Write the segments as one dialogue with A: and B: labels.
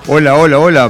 A: Hola, hola, hola,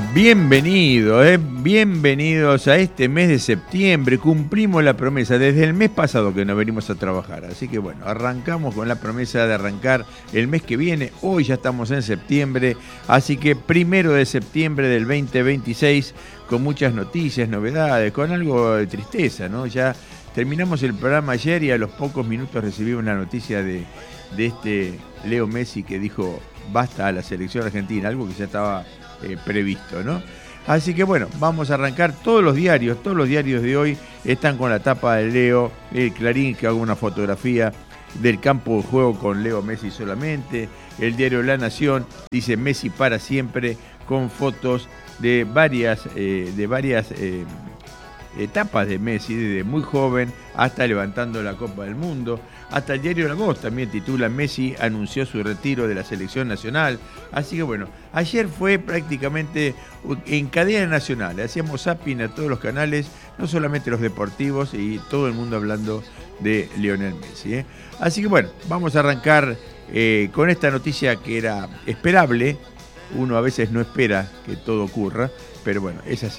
A: bienvenidos a este mes de septiembre. Cumplimos la promesa desde el mes pasado que nos venimos a trabajar, así que bueno, arrancamos con la promesa de arrancar el mes que viene. Hoy ya estamos en septiembre, así que 1 de septiembre del 2026, con muchas noticias, novedades, con algo de tristeza, ¿no? Ya terminamos el programa ayer y a los pocos minutos recibí una noticia de este Leo Messi que dijo basta a la selección argentina, algo que ya estaba previsto, ¿no? Así que bueno, vamos a arrancar todos los diarios de hoy están con la tapa de Leo, el Clarín que hago una fotografía del campo de juego con Leo Messi solamente, el diario La Nación dice Messi para siempre, con fotos de varias etapas de Messi, desde muy joven hasta levantando la Copa del Mundo. Hasta el diario La Voz también titula Messi anunció su retiro de la selección nacional. Así que bueno, ayer fue prácticamente en cadena nacional. Hacíamos zapping a todos los canales, no solamente los deportivos, y todo el mundo hablando de Lionel Messi. Así que bueno, vamos a arrancar con esta noticia que era esperable. Uno a veces no espera que todo ocurra, pero bueno, es así.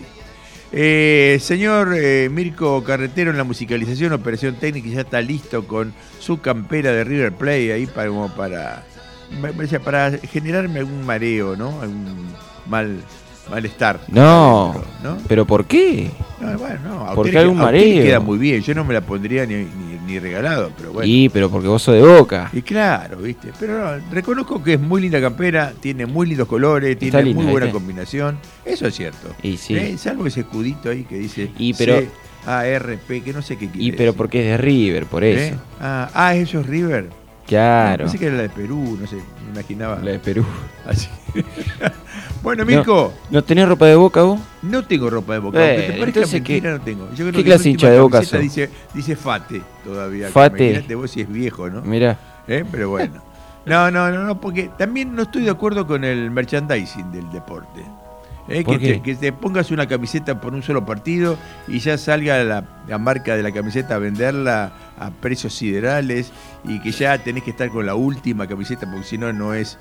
A: Señor Mirko Carretero en la musicalización, operación técnica, ya está listo con su campera de River Plate ahí para generarme algún mareo, ¿no? Algún malestar.
B: No,
A: adentro, ¿no?
B: ¿Pero por qué?
A: No, bueno, no.
B: ¿Por qué algún mareo?
A: Queda muy bien, yo no me la pondría ni regalado, pero bueno.
B: Y pero porque vos sos de Boca.
A: Y claro, viste, pero no, reconozco que es muy linda campera, tiene muy lindos colores,
B: Está
A: tiene
B: linda,
A: muy buena
B: ¿viste?
A: Combinación, eso es cierto.
B: Y sí.
A: Salvo ese escudito ahí que dice
B: pero
A: C-A-R-P, que no sé qué quiere
B: Y pero
A: decir.
B: porque es de River, por eso.
A: Eso es River.
B: Claro.
A: Pensé que era la de Perú, no sé, me imaginaba.
B: La de Perú.
A: Así. Bueno, Mirko.
B: ¿No tenés ropa de Boca vos?
A: No tengo ropa de Boca. Aunque te parezca
B: entonces,
A: mentira, no tengo. Yo creo
B: ¿qué
A: que
B: clase hincha de Boca sos?
A: dice Fate todavía.
B: Fate.
A: Imagínate vos si es viejo, ¿no?
B: Mirá.
A: Pero bueno. No, porque también no estoy de acuerdo con el merchandising del deporte. Que te pongas una camiseta por un solo partido y ya salga la marca de la camiseta a venderla a precios siderales y que ya tenés que estar con la última camiseta porque si no estás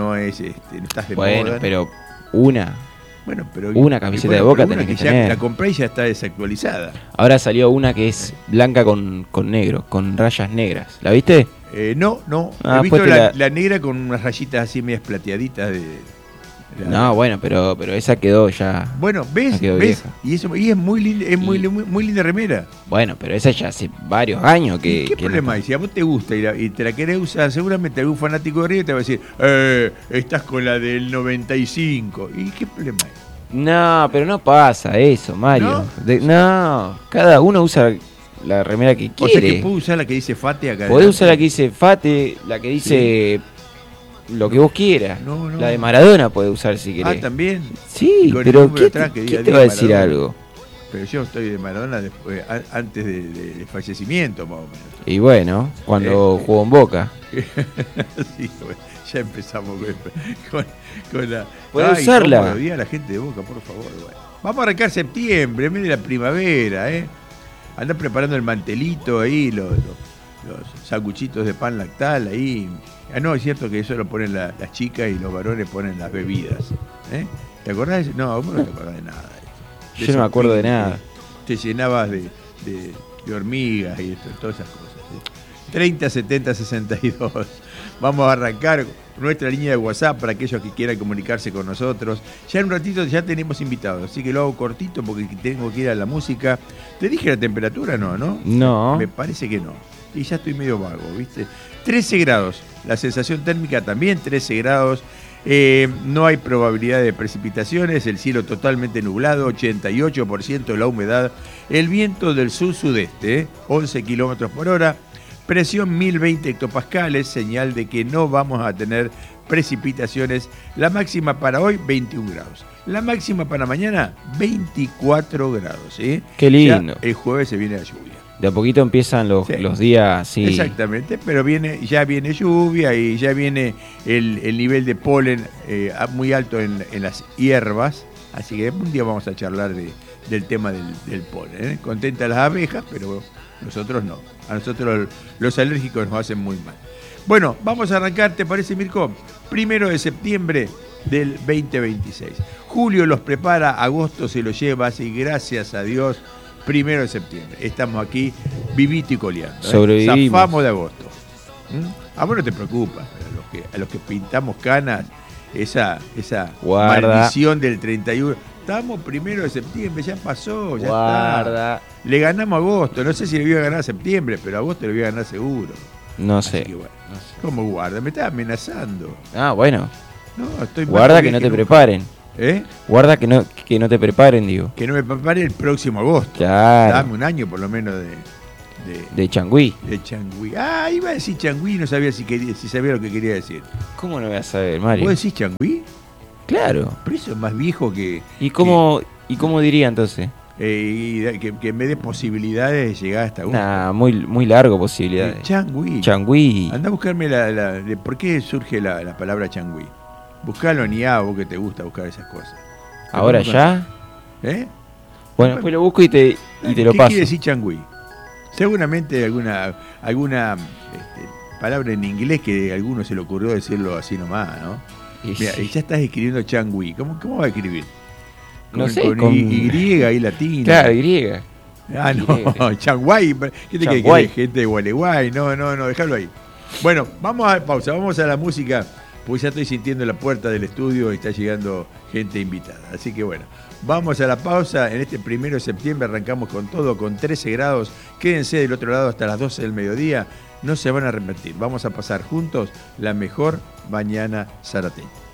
A: de moda.
B: Bueno, pero una camiseta de Boca tenés que tener.
A: La compré y ya está desactualizada.
B: Ahora salió una que es blanca con negro, con rayas negras. ¿La viste?
A: No.
B: Ah,
A: he visto
B: pues
A: la negra con unas rayitas así medias plateaditas
B: No, bueno, pero esa quedó ya.
A: Bueno, ¿ves?
B: Vieja.
A: Y es muy linda, muy linda remera.
B: Bueno, pero esa ya hace varios años que.
A: ¿Qué problema hay? Si a vos te gusta y te la querés usar, seguramente algún fanático de River te va a decir, estás con la del 95. ¿Y qué problema hay?
B: No, pero no pasa eso, Mario.
A: ¿No?
B: Cada uno usa la remera que quiere.
A: O sea que puedo usar la que dice Fate acá.
B: Podés usar la que dice Fate, la que dice lo que vos quieras.
A: No.
B: La de Maradona podés usar si querés.
A: Ah, ¿también?
B: Sí, pero ¿qué te va a decir algo?
A: Pero yo estoy de Maradona después, antes del fallecimiento, más o menos.
B: Y bueno, cuando jugó en Boca.
A: Sí, bueno, ya empezamos con la...
B: Podés usarla.
A: Cómo odia a la gente de Boca, por favor. Bueno. Vamos a arrancar septiembre, en medio de la primavera, Andá preparando el mantelito ahí, los sanguchitos de pan lactal ahí. No, es cierto que eso lo ponen las chicas y los varones ponen las bebidas. ¿Te acordás? No, vos no te acordás de nada.
B: Yo no me acuerdo de nada.
A: Te llenabas de hormigas y todas esas cosas. 30 70 62. Vamos a arrancar nuestra línea de WhatsApp para aquellos que quieran comunicarse con nosotros. Ya en un ratito ya tenemos invitados, así que lo hago cortito porque tengo que ir a la música. ¿Te dije la temperatura? No.
B: No.
A: Me parece que no. Y ya estoy medio vago, ¿viste? 13 grados. La sensación térmica también 13 grados. No hay probabilidad de precipitaciones, el cielo totalmente nublado, 88% la humedad, el viento del sur-sudeste, 11 kilómetros por hora, presión 1020 hectopascales, señal de que no vamos a tener precipitaciones. La máxima para hoy, 21 grados. La máxima para mañana, 24 grados.
B: Qué lindo.
A: Ya el jueves se viene la lluvia.
B: De a poquito empiezan los días, sí.
A: Exactamente, pero ya viene lluvia y ya viene el nivel de polen muy alto en las hierbas, así que un día vamos a charlar del tema del polen. Contentas las abejas, pero nosotros no. A nosotros los alérgicos nos hacen muy mal. Bueno, vamos a arrancar, ¿te parece, Mirko? 1 de septiembre, del 2026. Julio los prepara, agosto se los lleva, así gracias a Dios, 1 de septiembre. Estamos aquí vivito y coleando.
B: Sobrevivimos.
A: Zafamos de agosto. A vos no te preocupas, pero a los que pintamos canas, esa
B: Guarda.
A: maldición del 31. Estamos 1 de septiembre, ya pasó, ya
B: Guarda.
A: está. Le ganamos a agosto, no sé si le voy a ganar a septiembre, pero a agosto le voy a ganar seguro.
B: No
A: Así
B: sé.
A: que bueno, ¿cómo guarda? Me estás amenazando.
B: Ah, bueno.
A: No, estoy más
B: Guarda que
A: bien
B: no te
A: nunca.
B: preparen.
A: ¿Eh?
B: Guarda que no te preparen, digo.
A: Que no me prepare el próximo agosto.
B: Claro.
A: Dame un año por lo menos
B: De changüí.
A: de changüí. Ah, iba a decir changüí y no sabía si sabía lo que quería decir.
B: ¿Cómo no voy a saber, Mario?
A: ¿Vos decís changüí?
B: Claro.
A: Pero eso es más viejo que...
B: ¿Y cómo diría entonces?
A: que me dé posibilidades de llegar hasta uno.
B: Nah, muy largo posibilidades.
A: Changüí.
B: Changüí.
A: Anda a buscarme de por qué surge la palabra changüí. Buscalo en IA, vos que te gusta buscar esas cosas.
B: ¿Ahora ya?
A: ¿Eh?
B: Bueno, después lo busco y te lo
A: ¿Qué
B: paso.
A: quiere decir changüí? Seguramente alguna palabra en inglés que a alguno se le ocurrió decirlo así nomás, ¿no?
B: Y
A: Mira,
B: sí.
A: ya estás escribiendo changüí. ¿Cómo va a escribir?
B: No sé,
A: con
B: con-
A: Y y latina.
B: Claro, griega.
A: Ah, no, Changuay. ¿Qué te
B: Changuay.
A: querés? Gente de Gualeguay. No, déjalo ahí. Bueno, vamos a pausa, vamos a la música, porque ya estoy sintiendo la puerta del estudio y está llegando gente invitada. Así que bueno, vamos a la pausa. En este 1 de septiembre arrancamos con todo, con 13 grados. Quédense del otro lado hasta las 12 del mediodía. No se van a arrepentir. Vamos a pasar juntos la mejor mañana zarateña.